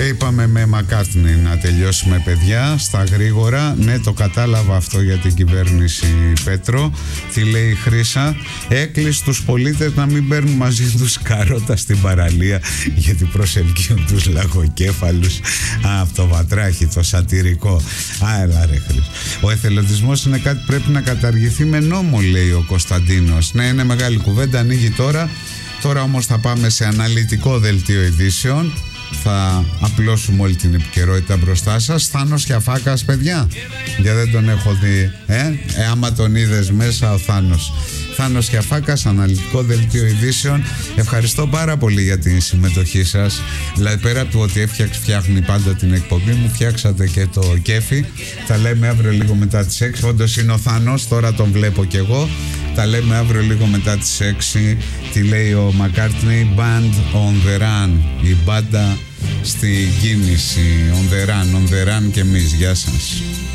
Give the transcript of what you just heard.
είπαμε με Μακάρτνι να τελειώσουμε, παιδιά, στα γρήγορα. Ναι, το κατάλαβα αυτό για την κυβέρνηση, Πέτρο. Τι λέει η Χρύσα? Έκλεισε τους πολίτες να μην παίρνουν μαζί τους καρότα στην παραλία, γιατί προσελκύουν τους λαγοκέφαλους. Από το βατράχι, το σατυρικό. Έλα ρε Χρύσα. Ο εθελοντισμός είναι κάτι που πρέπει να καταργηθεί με νόμο, λέει ο Κωνσταντίνος. Ναι, είναι μεγάλη κουβέντα, ανοίγει τώρα. Τώρα όμως θα πάμε σε αναλυτικό δελτίο ειδήσεων. Θα απλώσουμε όλη την επικαιρότητα μπροστά σας. Θάνος Χιαφάκας, παιδιά, γιατί δεν τον έχω δει. Άμα τον είδες μέσα, ο Θάνος Χιαφάκας, αναλυτικό δελτίο ειδήσεων. Ευχαριστώ πάρα πολύ για την συμμετοχή σας. Δηλαδή, πέρα από το ότι φτιάχνει πάντα την εκπομπή μου, φτιάξατε και το κέφι. Τα λέμε αύριο λίγο μετά τις 6. Όντως είναι ο Θάνος, τώρα τον βλέπω κι εγώ. Τα λέμε αύριο λίγο μετά τις 6. Τι λέει ο Μακάρτνι? Band on the run. Η μπάντα στη κίνηση. On the run και εμείς. Γεια σας.